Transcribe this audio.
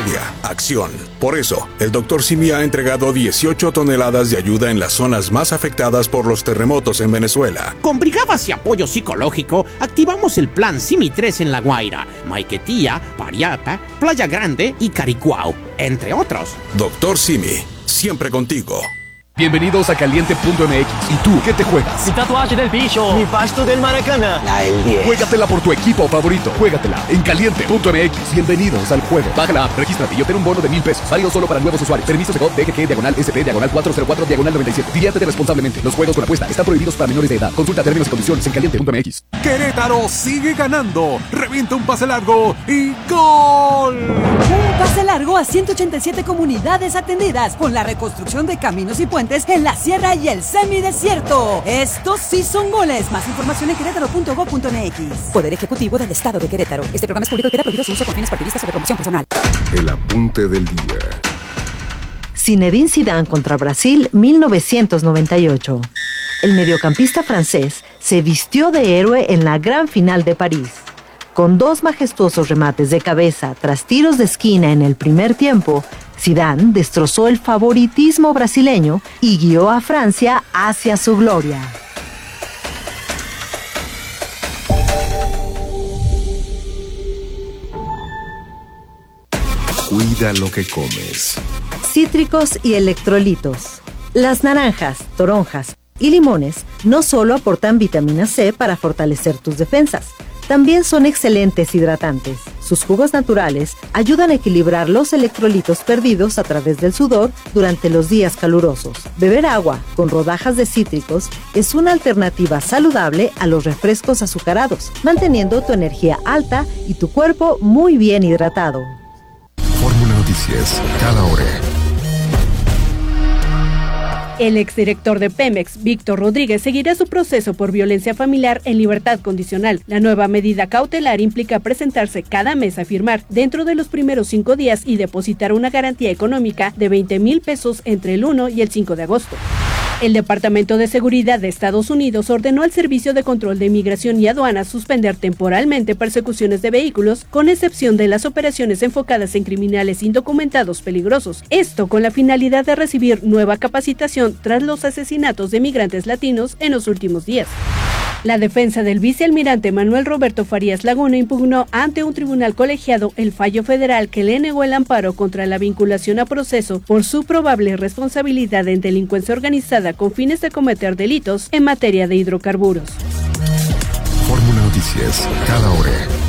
tragedia, acción. Por eso, el Dr. Simi ha entregado 18 toneladas de ayuda en las zonas más afectadas por los terremotos en Venezuela. Con brigadas y apoyo psicológico, activamos el plan Simi 3 en La Guaira, Maiquetía, Pariapa, Playa Grande y Caricuao, entre otros. Dr. Simi, siempre contigo. Bienvenidos a Caliente.mx. ¿Y tú qué te juegas? Mi tatuaje del bicho. Mi pasto del Maracaná. La del 10. Juégatela por tu equipo favorito. Juégatela en Caliente.mx. Bienvenidos al juego. Baja la app, regístrate y obtén un bono de $1,000. Válido solo para nuevos usuarios. Permiso de DGG/SP/404/97. Diviértete responsablemente. Los juegos con apuesta están prohibidos para menores de edad. Consulta términos y condiciones en Caliente.mx. Querétaro sigue ganando. Revienta un pase largo y ¡gol! Un pase largo a 187 comunidades atendidas con la reconstrucción de caminos y puentes en la sierra y el semidesierto. Estos sí son goles. Más información en querétaro.gov.mx. Poder Ejecutivo del Estado de Querétaro. Este programa es público y queda prohibido su uso con fines partidistas o de promoción personal. El apunte del día. Zinedine Zidane contra Brasil, 1998. El mediocampista francés se vistió de héroe en la gran final de París. Con 2 majestuosos remates de cabeza tras tiros de esquina en el primer tiempo, Zidane destrozó el favoritismo brasileño y guió a Francia hacia su gloria. Cuida lo que comes. Cítricos y electrolitos. Las naranjas, toronjas y limones no solo aportan vitamina C para fortalecer tus defensas, también son excelentes hidratantes. Sus jugos naturales ayudan a equilibrar los electrolitos perdidos a través del sudor durante los días calurosos. Beber agua con rodajas de cítricos es una alternativa saludable a los refrescos azucarados, manteniendo tu energía alta y tu cuerpo muy bien hidratado. Fórmula Noticias, cada hora. El exdirector de Pemex, Víctor Rodríguez, seguirá su proceso por violencia familiar en libertad condicional. La nueva medida cautelar implica presentarse cada mes a firmar dentro de los primeros 5 días y depositar una garantía económica de $20,000 entre el 1 y el 5 de agosto. El Departamento de Seguridad de Estados Unidos ordenó al Servicio de Control de Inmigración y Aduanas suspender temporalmente persecuciones de vehículos, con excepción de las operaciones enfocadas en criminales indocumentados peligrosos. Esto con la finalidad de recibir nueva capacitación tras los asesinatos de migrantes latinos en los últimos días. La defensa del vicealmirante Manuel Roberto Farías Laguna impugnó ante un tribunal colegiado el fallo federal que le negó el amparo contra la vinculación a proceso por su probable responsabilidad en delincuencia organizada con fines de cometer delitos en materia de hidrocarburos. Fórmula Noticias, cada hora.